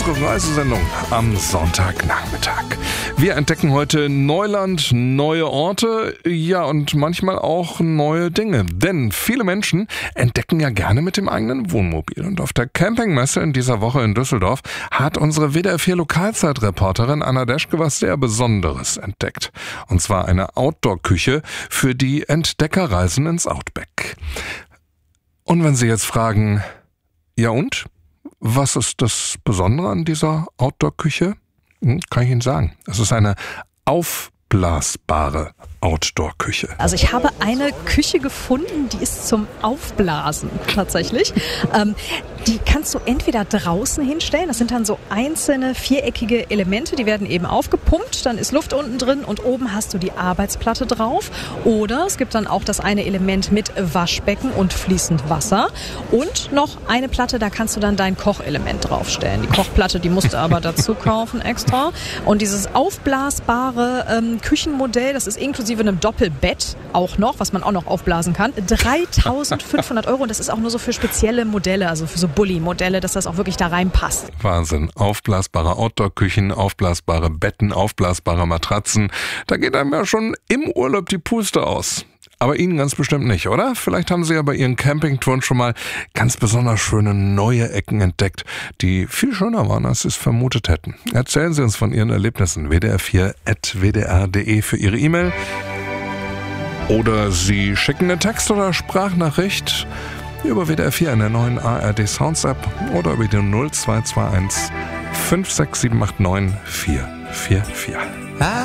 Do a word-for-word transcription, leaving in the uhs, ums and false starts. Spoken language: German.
unsere Reisesendung am Sonntagnachmittag. Wir entdecken heute Neuland, neue Orte, ja und manchmal auch neue Dinge. Denn viele Menschen entdecken ja gerne mit dem eigenen Wohnmobil. Und auf der Campingmesse in dieser Woche in Düsseldorf hat unsere W D R vier Lokalzeitreporterin Anna Deschke was sehr Besonderes entdeckt. Und zwar eine Outdoor-Küche für die Entdeckerreisen ins Outback. Und wenn Sie jetzt fragen, ja und? Was ist das Besondere an dieser Outdoor-Küche? Hm, kann ich Ihnen sagen. Es ist eine aufblasbare Outdoor-Küche. Also ich habe eine Küche gefunden, die ist zum Aufblasen tatsächlich. Ähm, die kannst du entweder draußen hinstellen, das sind dann so einzelne viereckige Elemente, die werden eben aufgepumpt, dann ist Luft unten drin und oben hast du die Arbeitsplatte drauf. Oder es gibt dann auch das eine Element mit Waschbecken und fließend Wasser und noch eine Platte, da kannst du dann dein Kochelement draufstellen. Die Kochplatte, die musst du aber dazu kaufen extra. Und dieses aufblasbare ähm, Küchenmodell, das ist inklusive einem Doppelbett auch noch, was man auch noch aufblasen kann. dreitausendfünfhundert Euro und das ist auch nur so für spezielle Modelle, also für so Bulli-Modelle, dass das auch wirklich da reinpasst. Wahnsinn. Aufblasbare Outdoor-Küchen, aufblasbare Betten, aufblasbare Matratzen. Da geht einem ja schon im Urlaub die Puste aus. Aber Ihnen ganz bestimmt nicht, oder? Vielleicht haben Sie ja bei Ihren Campingtouren schon mal ganz besonders schöne neue Ecken entdeckt, die viel schöner waren, als Sie es vermutet hätten. Erzählen Sie uns von Ihren Erlebnissen. w d r vier at w d r punkt d e für Ihre E-Mail. Oder Sie schicken eine Text- oder Sprachnachricht über W D R vier in der neuen A R D Sounds App oder über die null zwei zwei eins fünf sechs sieben acht neun vier vier vier.